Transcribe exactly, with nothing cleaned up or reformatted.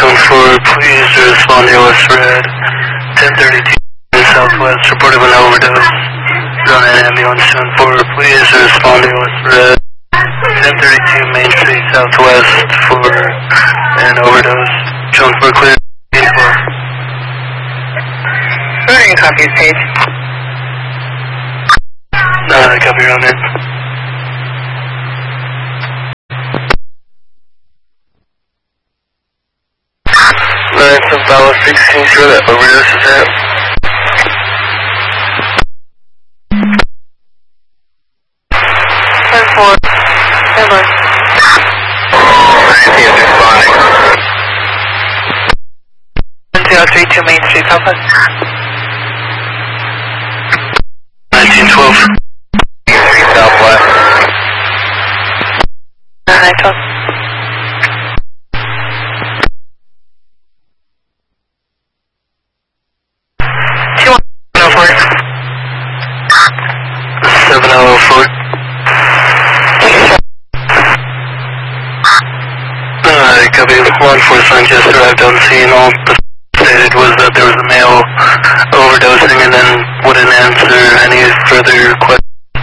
Zone four, please respond to us red. ten thirty-two Southwest, reported of an overdose. Zone eight ambulance, Zone four, please respond to us red. ten thirty-two Main Street Southwest for an overdose. Zone four clear. Sorry, copy page. Uh, copy around it. Nine from Valor sixteen, sure that overdose is at. ten four. Hello. nineteen is responding. one zero three two Main Street Southwest. nineteen twelve. Main Street Southwest. nine twelve. seven oh four. Uh, copy. Law enforcement just arrived on scene. All stated was that there was a male overdosing and then wouldn't answer any further questions.